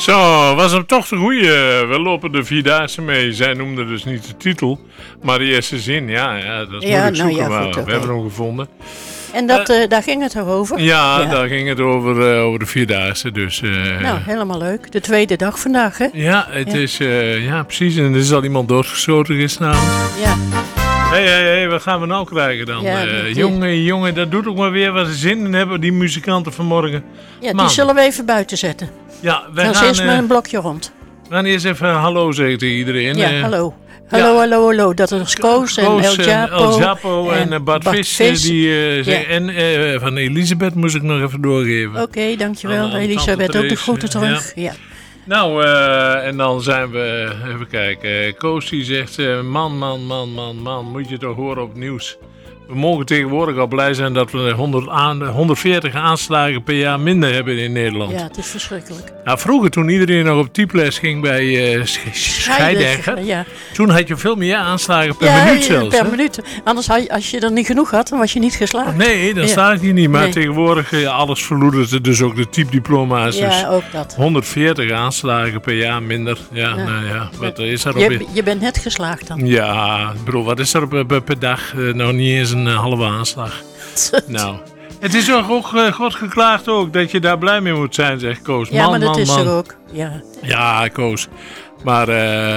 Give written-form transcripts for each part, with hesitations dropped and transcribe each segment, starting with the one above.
Zo, was hem toch de goeie. We lopen de Vierdaagse mee. Zij noemde dus niet de titel, maar de eerste zin. Ja, dat is moeilijk zoeken, maar we hebben hem gevonden. En daar ging het over? Ja, daar ging het over de Vierdaagse. Dus, nou, helemaal leuk. De tweede dag vandaag, hè? Ja, het is, precies. En er is al iemand doodgeschoten gisteravond. Ja. Hé, wat gaan we nou krijgen dan? Ja, jongen, dat doet ook maar weer wat ze zin in hebben, die muzikanten vanmorgen. Ja, die zullen we even buiten zetten. Ja, wij gaan eerst met een blokje rond. We gaan eerst even hallo zeggen tegen iedereen. Ja, hallo. Hallo. Dat is Koos en El Japo en Bart Vis. En van Elisabeth moest ik nog even doorgeven. Oké, dankjewel. Elisabeth, ook de groeten terug. Ja. Nou, en dan zijn we, even kijken. Koos die zegt, man, moet je toch horen op het nieuws. We mogen tegenwoordig al blij zijn dat we 140 aanslagen per jaar minder hebben in Nederland. Ja, het is verschrikkelijk. Nou, vroeger toen iedereen nog op typles ging bij Scheidegger, toen had je veel meer aanslagen per minuut zelfs. Per minuut. Anders als je er niet genoeg had, dan was je niet geslaagd. Nee, dan staat je niet. Maar tegenwoordig, alles verloedert, dus ook de typediploma's. Ja, dus ook dat. 140 aanslagen per jaar minder. Ja, wat is er op? Je bent net geslaagd dan. Ja, bro, wat is er per dag? Nou, niet eens een halve aanslag. Nou, het is toch ook God geklaagd ook dat je daar blij mee moet zijn, zegt Koos. Ja, maar dat is er ook. Ja, Koos. Maar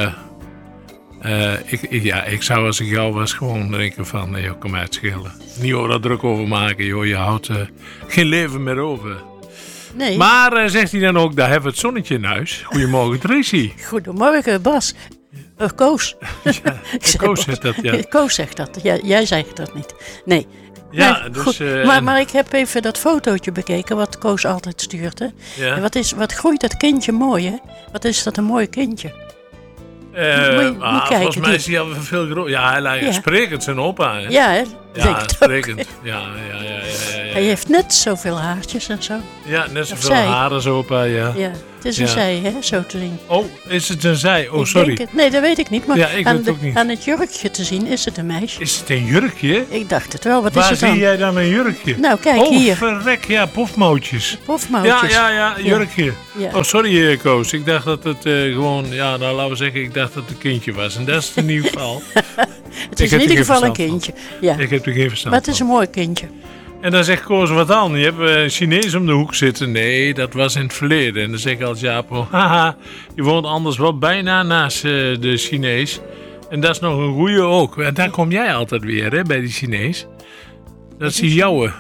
ik zou als ik jou was gewoon denken van, joh, kom uit schillen. Niet over dat druk over maken, joh. Je houdt geen leven meer over. Nee. Maar zegt hij dan ook, daar hebben we het zonnetje in huis. Goedemorgen, Tracy. Goedemorgen, Bas. Koos. Ja, Koos zegt dat, ja. Koos zegt dat. Jij zegt dat niet. Nee. Ja, nee, dus, goed. Maar ik heb even dat fotootje bekeken wat Koos altijd stuurt. Hè? Ja. En wat groeit dat kindje mooi, hè? Wat is dat een mooi kindje. Moet kijken, volgens mij is hij al veel groter. Ja, hij lijkt sprekend zijn opa. Hè? Ja, hè? Ja, sprekend. Ja. Hij heeft net zoveel haartjes en zo. Ja, net zoveel haar als opa, ja. Ja, het is een zij, hè, zo te zien. Oh, is het een zij? Oh, sorry. Nee, dat weet ik niet. Maar ik weet het ook niet. Aan het jurkje te zien is het een meisje. Is het een jurkje? Ik dacht het wel. Waar is het dan? Zie jij dan een jurkje? Nou, kijk hier. Oh, verrek, ja, pofmouwtjes. Pofmouwtjes. Ja, jurkje. Ja. Oh, sorry, Koos. Ik dacht dat het gewoon, laten we zeggen, ik dacht dat het een kindje was. En dat is het in ieder geval. Het is in ieder geval een kindje. Ja. Ik heb er geen verstand van. Maar het is een mooi kindje. En dan zegt Koos, wat dan? Je hebt een Chinees om de hoek zitten. Nee, dat was in het verleden. En dan zeg ik als Japo, haha, je woont anders wel bijna naast de Chinees. En dat is nog een goeie ook. En daar kom jij altijd weer, hè, bij die Chinees. Dat is die jouwe.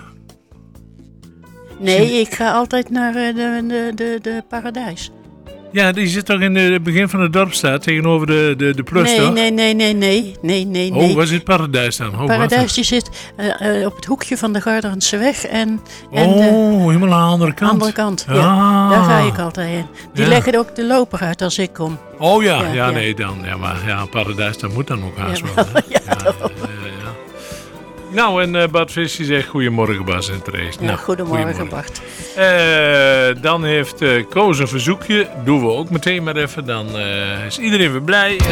Nee, ik ga altijd naar de Paradijs. Ja, die zit toch in het begin van de dorpstraat tegenover de Plus, toch? Nee. Oh, waar zit Paradijs dan? Oh, Paradijs die zit op het hoekje van de Garderendse weg en helemaal aan de andere kant. Andere kant, ja. Daar ga ik altijd heen. Die leggen ook de loper uit als ik kom. Oh ja, nee dan. Ja, maar Paradijs, dat moet dan ook haast wel. Ja. Nou, en Bart Vis die zegt goedemorgen Bas en Trace. Ja, goedemorgen Bart. Dan heeft Koos een verzoekje. Doen we ook meteen maar even. Dan is iedereen weer blij.